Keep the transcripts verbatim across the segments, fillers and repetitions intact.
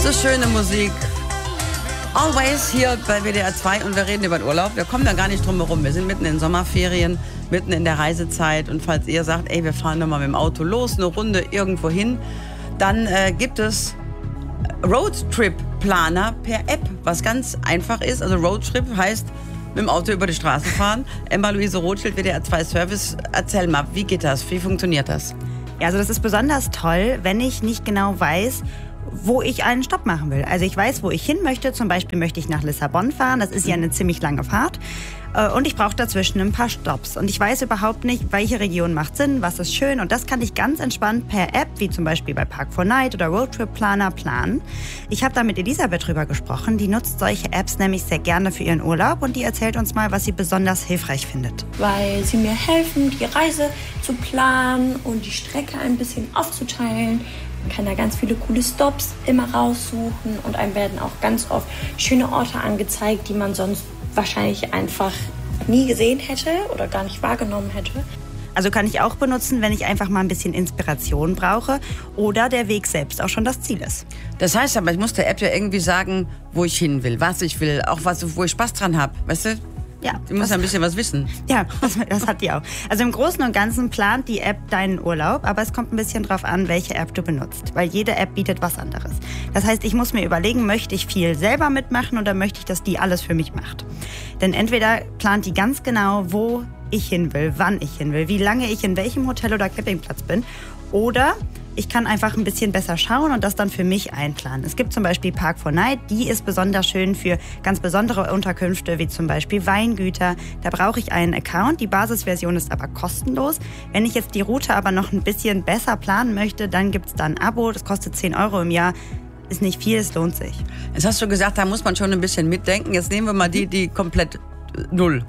So schöne Musik. Always hier bei W D R zwei und wir reden über den Urlaub. Wir kommen da gar nicht drum herum. Wir sind mitten in Sommerferien, mitten in der Reisezeit. Und falls ihr sagt, ey, wir fahren nochmal mit dem Auto los, eine Runde irgendwo hin, dann äh, gibt es Roadtrip-Planer per App, was ganz einfach ist. Also Roadtrip heißt mit dem Auto über die Straße fahren. Emma-Luise Rothschild, W D R zwei Service. Erzähl mal, wie geht das? Wie funktioniert das? Ja, also das ist besonders toll, wenn ich nicht genau weiß, wo ich einen Stopp machen will. Also ich weiß, wo ich hin möchte. Zum Beispiel möchte ich nach Lissabon fahren. Das ist ja eine ziemlich lange Fahrt. Und ich brauche dazwischen ein paar Stopps. Und ich weiß überhaupt nicht, welche Region macht Sinn, was ist schön. Und das kann ich ganz entspannt per App, wie zum Beispiel bei Park four Night oder Roadtrip Planer, planen. Ich habe da mit Elisabeth drüber gesprochen. Die nutzt solche Apps nämlich sehr gerne für ihren Urlaub. Und die erzählt uns mal, was sie besonders hilfreich findet. Weil sie mir helfen, die Reise zu planen und die Strecke ein bisschen aufzuteilen. Man kann da ganz viele coole Stops immer raussuchen und einem werden auch ganz oft schöne Orte angezeigt, die man sonst wahrscheinlich einfach nie gesehen hätte oder gar nicht wahrgenommen hätte. Also kann ich auch benutzen, wenn ich einfach mal ein bisschen Inspiration brauche oder der Weg selbst auch schon das Ziel ist. Das heißt aber, ich muss der App ja irgendwie sagen, wo ich hin will, was ich will, auch was, wo ich Spaß dran habe, weißt du? Ja, die muss ja ein bisschen was wissen. Ja, das, das hat die auch. Also im Großen und Ganzen plant die App deinen Urlaub, aber es kommt ein bisschen drauf an, welche App du benutzt, weil jede App bietet was anderes. Das heißt, ich muss mir überlegen, möchte ich viel selber mitmachen oder möchte ich, dass die alles für mich macht? Denn entweder plant die ganz genau, wo ich hin will, wann ich hin will, wie lange ich in welchem Hotel oder Campingplatz bin, oder ich kann einfach ein bisschen besser schauen und das dann für mich einplanen. Es gibt zum Beispiel Park four Night, die ist besonders schön für ganz besondere Unterkünfte, wie zum Beispiel Weingüter. Da brauche ich einen Account, die Basisversion ist aber kostenlos. Wenn ich jetzt die Route aber noch ein bisschen besser planen möchte, dann gibt es da ein Abo, das kostet zehn Euro im Jahr. Ist nicht viel, es lohnt sich. Jetzt hast du gesagt, da muss man schon ein bisschen mitdenken. Jetzt nehmen wir mal die, die komplett null.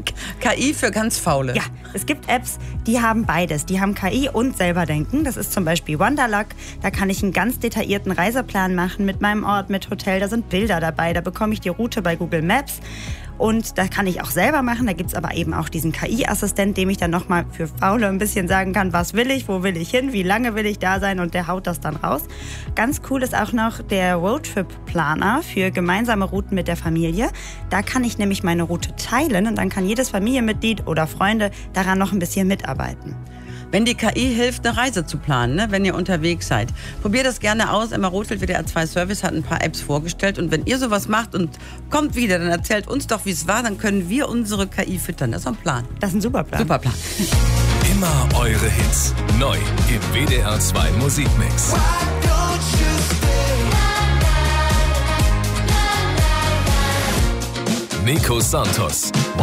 K I für ganz Faule. Ja, es gibt Apps, die haben beides. Die haben K I und selber denken. Das ist zum Beispiel Wanderluck. Da kann ich einen ganz detaillierten Reiseplan machen mit meinem Ort, mit Hotel. Da sind Bilder dabei. Da bekomme ich die Route bei Google Maps. Und da kann ich auch selber machen. Da gibt's aber eben auch diesen K I-Assistent, dem ich dann nochmal für Faule ein bisschen sagen kann, was will ich, wo will ich hin, wie lange will ich da sein und der haut das dann raus. Ganz cool ist auch noch der Roadtrip-Planer für gemeinsame Routen mit der Familie. Da kann ich nämlich meine Route teilen und dann kann jedes Familienmitglied oder Freunde daran noch ein bisschen mitarbeiten. Wenn die K I hilft, eine Reise zu planen, ne, wenn ihr unterwegs seid. Probiert das gerne aus. Emma Rothschild, W D R zwei Service, hat ein paar Apps vorgestellt. Und wenn ihr sowas macht und kommt wieder, dann erzählt uns doch, wie es war. Dann können wir unsere K I füttern. Das ist ein Plan. Das ist ein super Plan. Super Plan. Immer eure Hits. Neu im W D R zwei Musikmix. Nico Santos.